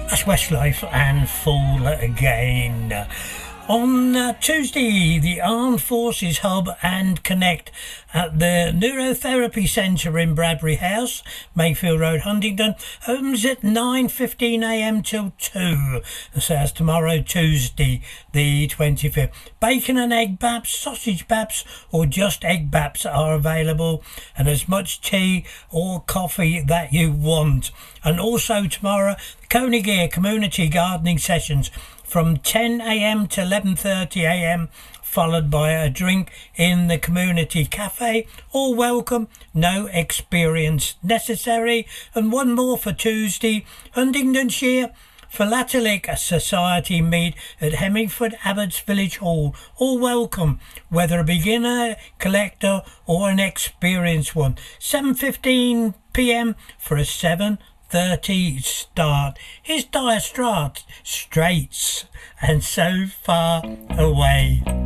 That's Westlife and Fall Again. On Tuesday, the Armed Forces Hub and Connect at the Neurotherapy Centre in Bradbury House, Mayfield Road, Huntingdon, opens at 9:15am till 2. So that's tomorrow, Tuesday, the 25th. Bacon and egg baps, sausage baps, or just egg baps are available, and as much tea or coffee that you want. And also tomorrow, Coney Gear Community Gardening Sessions from 10am to 11:30am, followed by a drink in the community cafe. All welcome, no experience necessary. And one more for Tuesday, Huntingdonshire Philatelic Society meet at Hemmingford Abbots Village Hall. All welcome, whether a beginner, collector or an experienced one. 7:15pm for a 7:30 start. Here's Dire Straits and So Far Away.